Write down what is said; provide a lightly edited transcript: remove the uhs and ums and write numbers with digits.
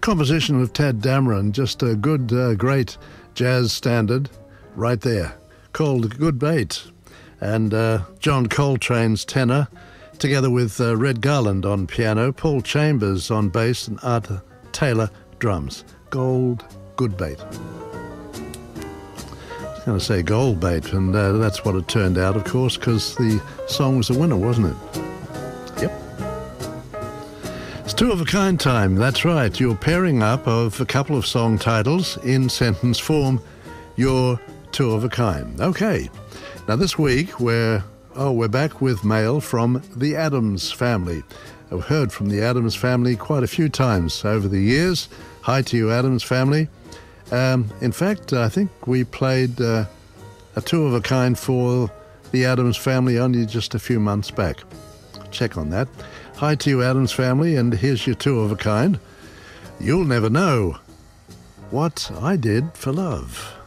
composition of Tadd Dameron, just a good, great jazz standard right there, called Good Bait. And John Coltrane's tenor, together with Red Garland on piano, Paul Chambers on bass, and Art Taylor drums. Good Bait. I was going to say Gold Bait, and that's what it turned out, of course, because the song was the winner, wasn't it? Yep. It's two of a kind time, that's right. You're pairing up of a couple of song titles in sentence form. You're two of a kind. Okay. Now this week we're back with mail from the Addams Family. I've heard from the Addams Family quite a few times over the years. Hi to you, Addams Family. In fact, I think we played a two of a kind for the Addams Family only just a few months back. Check on that. Hi to you, Addams Family, and here's your two of a kind. You'll never know what I did for love.